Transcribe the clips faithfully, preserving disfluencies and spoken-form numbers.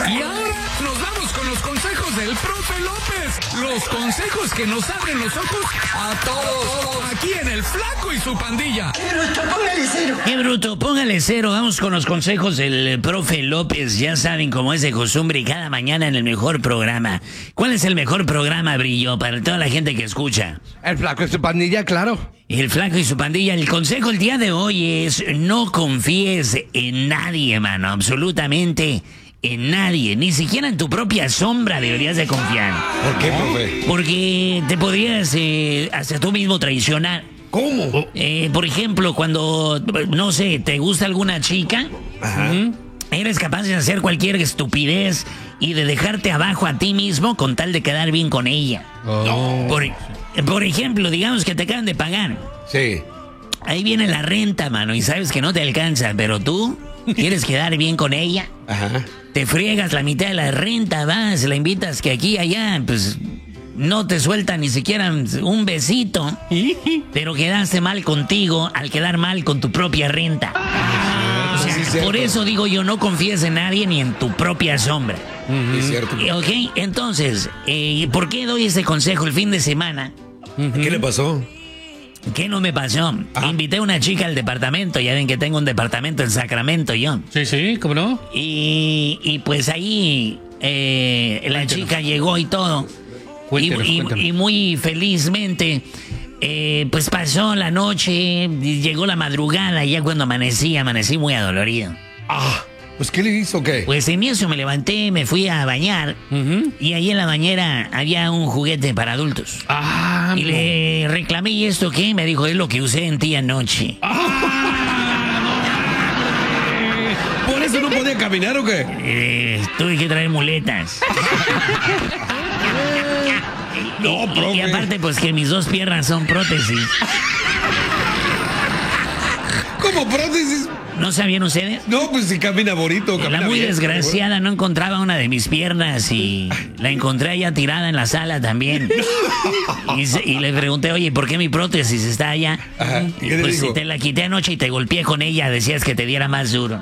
Y ahora nos vamos con los consejos del profe López. Los consejos que nos abren los ojos a todos. Aquí en El Flaco y su Pandilla. ¡Qué bruto, póngale cero! ¡Qué bruto, póngale cero! Vamos con los consejos del profe López. Ya saben cómo es de costumbre y cada mañana en el mejor programa. ¿Cuál es el mejor programa, Brillo, para toda la gente que escucha? El Flaco y su Pandilla, claro. El Flaco y su Pandilla. El consejo el día de hoy es: no confíes en nadie, mano. Absolutamente en nadie. Ni siquiera en tu propia sombra deberías de confiar. ¿Por qué, profe? Porque te podrías eh, hasta tú mismo traicionar. ¿Cómo? Eh, por ejemplo, cuando, no sé, te gusta alguna chica, Ajá. eres capaz de hacer cualquier estupidez y de dejarte abajo a ti mismo con tal de quedar bien con ella. No. Por, por ejemplo, digamos que te acaban de pagar. Sí. Ahí viene la renta, mano, y sabes que no te alcanza, pero tú quieres quedar bien con ella. Ajá. Te friegas la mitad de la renta, vas, la invitas que aquí y allá, pues no te suelta ni siquiera un besito, pero quedaste mal contigo al quedar mal con tu propia renta. O sea, sí, es cierto. por eso digo yo, no confíes en nadie ni en tu propia sombra. Es cierto. Ok, entonces, eh, ¿por qué doy ese consejo el fin de semana? ¿Qué le pasó? ¿Qué no me pasó? Ah. Invité a una chica al departamento, ya ven que tengo un departamento en Sacramento yo. Sí, sí, ¿cómo no? Y, y pues ahí eh, la chica llegó y todo. Y, Cuéntenos, y- cuéntenos. y muy felizmente, eh, pues pasó la noche, y llegó la madrugada, y ya cuando amanecí, amanecí muy adolorido. Ah, pues ¿qué le hizo o qué? Pues en eso me levanté, me fui a bañar, y ahí en la bañera había un juguete para adultos. Ah, Y le reclamé, ¿y esto qué? Me dijo, es lo que usé en ti anoche. ¿Por eso no podía caminar o qué? Eh, tuve que traer muletas. No, Y- y, profe. aparte, pues que mis dos piernas son prótesis. ¿Cómo prótesis? ¿No sabían ustedes? No, pues si camina bonito, camina La muy bien. desgraciada no encontraba una de mis piernas y la encontré allá tirada en la sala también. Y, se- y le pregunté, oye, ¿por qué mi prótesis está allá? Ajá, ¿y qué le Pues dijo? si te la quité anoche y te golpeé con ella, decías que te diera más duro.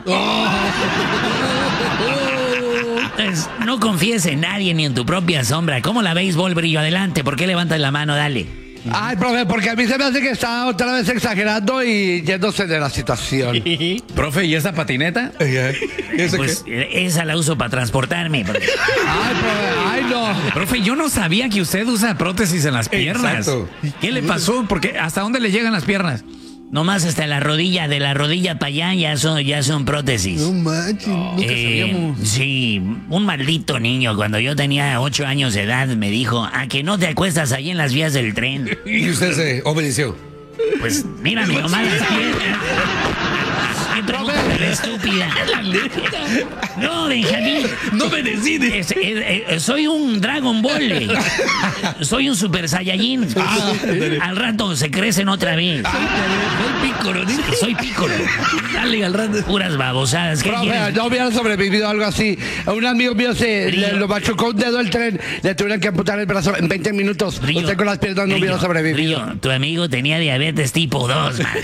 Entonces, no confíes en nadie ni en tu propia sombra. ¿Cómo la béisbol, Brillo? Adelante, ¿por qué levantas la mano? Dale. Ay, profe, porque a mí se me hace que está otra vez exagerando y yéndose de la situación. Profe, ¿y esa patineta? Ajá. ¿Ese Pues qué? eh, esa la uso para transportarme. porque- Ay, profe, ay, no. Profe, yo no sabía que usted usa prótesis en las piernas. Exacto. ¿Qué le pasó? Porque ¿hasta dónde le llegan las piernas? Nomás hasta la rodilla, de la rodilla para allá ya son, ya son prótesis. manches. Eh, sí, un maldito niño cuando yo tenía ocho años de edad me dijo, ¿a que no te acuestas ahí en las vías del tren? Y usted se obedeció. Pues mírame nomás las piernas. ¿Qué pregunta tan estúpida? No, Benjamín. No me decides. Es- es- es- soy un Dragon Ball. eh. Soy un Super Saiyajin. Al rato se crecen otra vez. Soy Piccolo. Soy Piccolo. Dale al rato. Puras babosadas. ¿Qué Profe, quieres? no hubiera sobrevivido a algo así. A un amigo mío se le, lo machucó un dedo el tren, le tuvieron que amputar el brazo en veinte minutos. Brillo, Usted con las piernas no Brillo, hubiera sobrevivido. Brillo, tu amigo tenía diabetes tipo dos, man.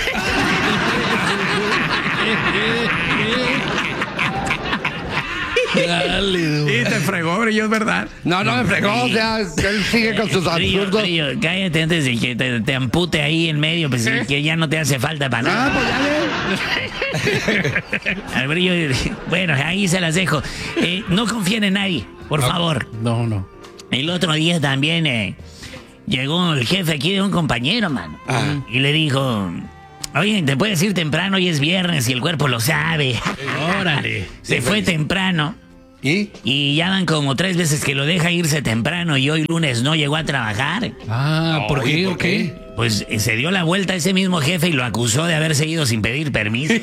Sí, te fregó, Brillo, es verdad. No, no me fregó, o sea, él sigue con sus Brillo, absurdos. Brillo, cállate antes de que te, te ampute ahí en medio, pues que ya no te hace falta para Ah, nada. pues ya ve. Al Brillo, bueno, ahí se las dejo. Eh, no confíen en nadie, por favor. No, no. El otro día también eh, llegó el jefe aquí de un compañero, man. Ah. Y le dijo, oye, te puedes ir temprano, hoy es viernes y el cuerpo lo sabe. Órale. Se fue temprano. ¿Y? Y ya van como tres veces que lo deja irse temprano y hoy lunes no llegó a trabajar. Ah, ¿por Oye, qué ¿por o qué? Pues eh, se dio la vuelta a ese mismo jefe y lo acusó de haberse ido sin pedir permiso.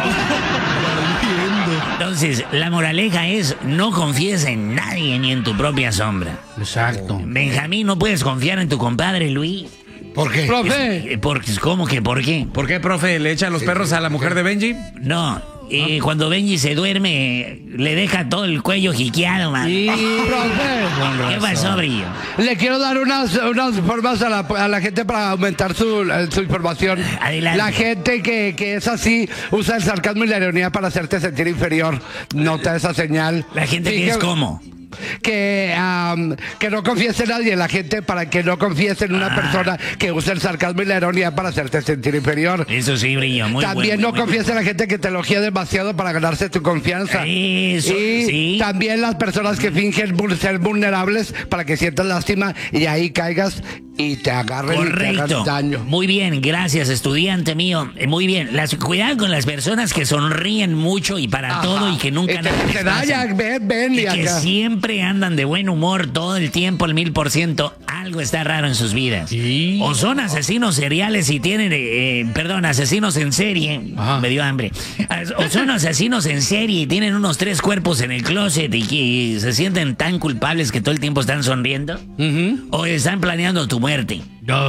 Entonces, la moraleja es, no confíes en nadie ni en tu propia sombra. Exacto. Benjamín, no puedes confiar en tu compadre Luis. ¿Por qué? Profe, Eh, Porque, ¿cómo que por qué? ¿Por qué, profe, le echa los perros a la mujer de Benji? No, eh, cuando Benji se duerme, le deja todo el cuello jiqueado, man. Y, profe, ¿Qué pasó, Brillo? le quiero dar unas, unas formas a la, a la gente para aumentar su, su información. Adelante. La gente que, que es así usa el sarcasmo y la ironía para hacerte sentir inferior. Nota esa señal. La gente que Fíjate- es como. Que, um, que no confiese en nadie, la gente para que no confiese en una Ah. persona que usa el sarcasmo y la ironía para hacerte sentir inferior. Eso sí, Brillo, muy También bueno, no muy confiese en la gente que te elogia demasiado para ganarse tu confianza. Eso, y sí. también las personas que fingen vul- ser vulnerables para que sientas lástima y ahí caigas y te agarren y te Correcto. hagan daño. Muy bien, gracias, estudiante mío. Eh, Muy bien. Las, cuidado con las personas que sonríen mucho y para Ajá. todo y que nunca Y te nada les dicen, "Ah, ya, pasa. ven, ven", y Y que acá. siempre andan de buen humor todo el tiempo, al mil por ciento. Algo está raro en sus vidas. Sí. O son asesinos seriales y tienen, eh, eh, perdón, asesinos en serie. Ajá. Me dio hambre. As- O son asesinos en serie y tienen unos tres cuerpos en el closet y que se sienten tan culpables que todo el tiempo están sonriendo. O están planeando tu muerte.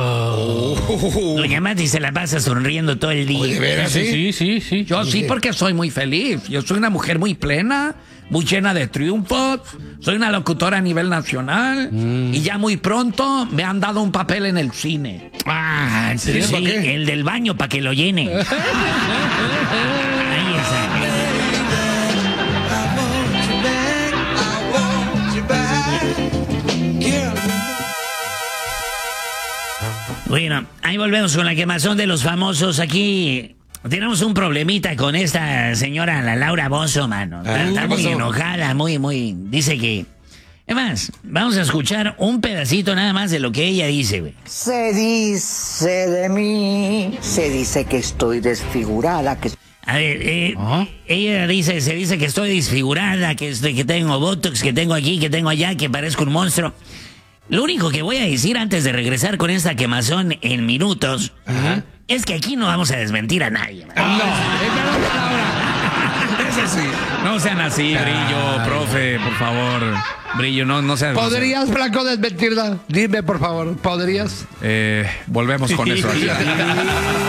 Doña Mati se la pasa sonriendo todo el día. ¿De veras, sí? Sí, sí, sí. Yo sí, porque soy muy feliz. Yo soy una mujer muy plena, muy llena de triunfos. Soy una locutora a nivel nacional. Y ya muy pronto me han dado un papel en el cine. Ah, ¿en serio? ¿Para Sí, qué? el del baño para que lo llene. Ahí está. Bueno, ahí volvemos con la quemazón de los famosos. Aquí tenemos un problemita con esta señora, la Laura Bozzo, mano. Está, Ah, está ¿qué muy pasó? enojada, muy, muy... Dice que... Es más, vamos a escuchar un pedacito nada más de lo que ella dice, güey. Se dice de mí, se dice que estoy desfigurada, que A ver, eh, Ajá. ella dice, se dice que estoy disfigurada, que, estoy- que tengo botox, que tengo aquí, que tengo allá, que parezco un monstruo. Lo único que voy a decir antes de regresar con esta quemazón en minutos es que aquí no vamos a desmentir a nadie. man. Eso sí. No sean así, Brillo, profe, por favor. Brillo, no, no sean... ¿Podrías, Blanco, desmentirla? Dime, por favor, ¿podrías? Eh, volvemos con eso.